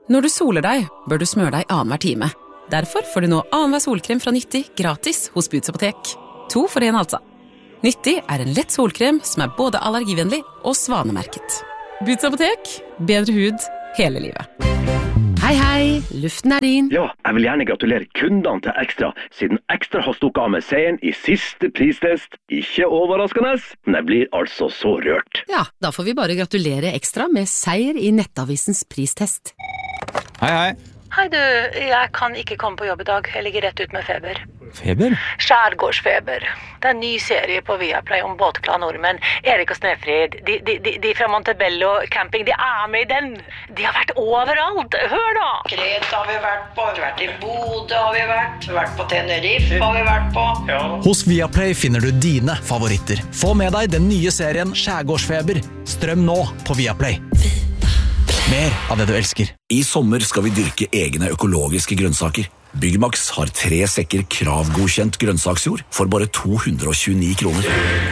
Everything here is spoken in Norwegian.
Når du soler deg, bør du smøre deg annenhver time. Derfor får du nå annenhver solkrem fra Nyttig gratis hos Boots Apotek. 2 for 1 altså. Nyttig en lett solkrem som både allergivennlig og svanemerket. Boots Apotek, bedre hud hele livet. Hei, luften din. Ja, jeg vil gjerne gratulere kundene til Ekstra, siden Ekstra har stukket av med seieren i siste pristest. Ikke overraskende, men jeg blir altså så rørt. Ja, da får vi bare gratulere Ekstra med seier i Nettavisens pristest. Hei. Hei du, jeg kan ikke komme på jobb i dag. Jeg ligger rett ut med feber. Feber? Skjærgårdsfeber. Det en ny serie på Viaplay om båtkla nordmenn. Erik og Snefrid, de fra Montebello camping, de med i den. De har vært overalt. Hør da! Kreta har vi vært i Bodø har vi vært på Tenerife har vi vært på. Ja. Hos Viaplay finner du dine favoritter. Få med deg den nye serien Skjærgårdsfeber. Strøm nå på Viaplay. Mer av det du elsker. I sommer skal vi dyrke egne økologiske grønnsaker. Byggmax har 3 sekker kravgodkjent grønnsaksjord for bare 229 kroner.